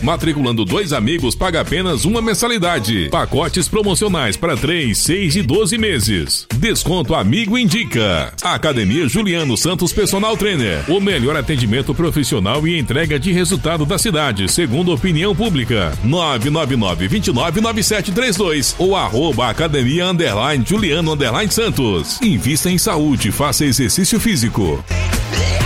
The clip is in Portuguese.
Matriculando 2 amigos, paga apenas uma mensalidade. Pacotes promocionais para 3, 6 e 12 meses. Desconto Amigo Indica. Academia Juliano Santos Personal Trainer. O melhor atendimento profissional e entrega de resultado da cidade, segundo opinião pública. 999-299732 ou @academia_Juliano_Santos. Invista em saúde, faça exercício físico.